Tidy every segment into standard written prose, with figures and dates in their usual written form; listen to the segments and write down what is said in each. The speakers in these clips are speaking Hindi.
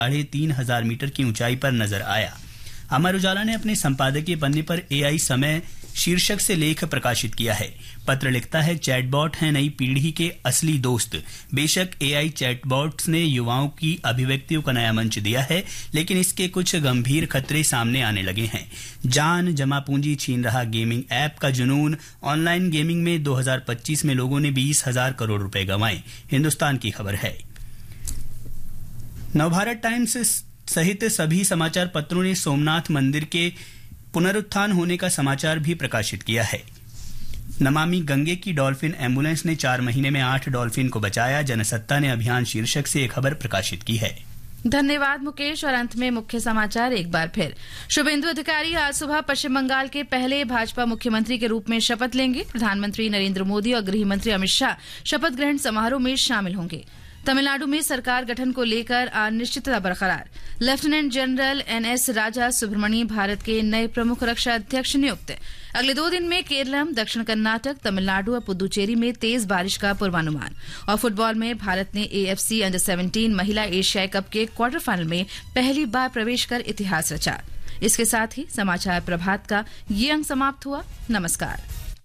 3,500 मीटर की ऊंचाई पर नजर आया। अमर उजाला ने अपने संपादकीय पन्ने पर एआई समय शीर्षक से लेख प्रकाशित किया है। पत्र लिखता है, चैटबॉट है नई पीढ़ी के असली दोस्त। बेशक एआई चैटबॉट्स ने युवाओं की अभिव्यक्तियों का नया मंच दिया है, लेकिन इसके कुछ गंभीर खतरे सामने आने लगे हैं। जान जमा पूंजी छीन रहा गेमिंग ऐप का जुनून। ऑनलाइन गेमिंग में 2025 में लोगों ने 20,000 करोड़ रुपए गंवाए। हिंदुस्तान की खबर है। नवभारत टाइम्स सहित सभी समाचार पत्रों ने सोमनाथ मंदिर के पुनरुत्थान होने का समाचार भी प्रकाशित किया है। नमामि गंगे की डॉल्फिन एम्बुलेंस ने 4 महीने में 8 डॉल्फिन को बचाया। जनसत्ता ने अभियान शीर्षक से एक खबर प्रकाशित की है। धन्यवाद मुकेश। और अंत में मुख्य समाचार एक बार फिर। शुभेंदु अधिकारी आज सुबह पश्चिम बंगाल के पहले भाजपा मुख्यमंत्री के रूप में शपथ लेंगे। प्रधानमंत्री नरेंद्र मोदी और गृह मंत्री अमित शाह शपथ ग्रहण समारोह में शामिल होंगे। तमिलनाडु में सरकार गठन को लेकर अनिश्चितता बरकरार। लेफ्टिनेंट जनरल एनएस राजा सुब्रमणी भारत के नए प्रमुख रक्षा अध्यक्ष नियुक्त। अगले 2 दिन में केरलम, दक्षिण कर्नाटक, तमिलनाडु और पुदुचेरी में तेज बारिश का पूर्वानुमान। और फुटबॉल में भारत ने एएफसी अंडर 17 महिला एशियाई कप के क्वार्टर फाइनल में पहली बार प्रवेश कर इतिहास रचा। इसके साथ ही समाचार प्रभात का ये अंक समाप्त हुआ। नमस्कार।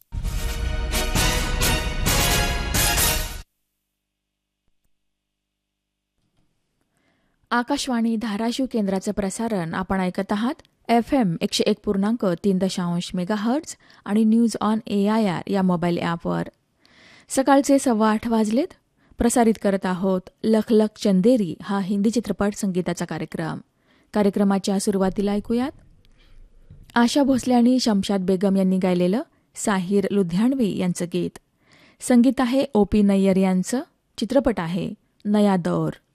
आकाशवाणी धाराशिव केंद्राचं प्रसारण आपण ऐकत आहात FM 101.3 मेगाहर्ट्झ आणि न्यूज ऑन AIR या मोबाईल ॲपवर। सकाळचे 8:15 वाजलेत। प्रसारित करत आहोत लख लख चंदेरी हा हिंदी चित्रपट संगीताचा कार्यक्रम। कार्यक्रमाच्या सुरुवातीला ऐकूयात आशा भोसले आणि शमशाद बेगम यांनी गायलेलं साहिर लुधियानवी यांचं गीत। संगीत आहे OP नय्यर यांचं। चित्रपट आहे नया दौर।